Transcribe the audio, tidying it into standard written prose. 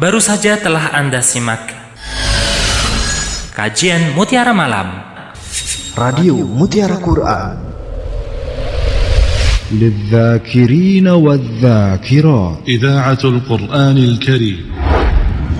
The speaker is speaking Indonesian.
Baru saja telah Anda simak kajian Mutiara Malam Radio Mutiara Quran للذاكرين والذاكرات إذاعة القرآن الكريم.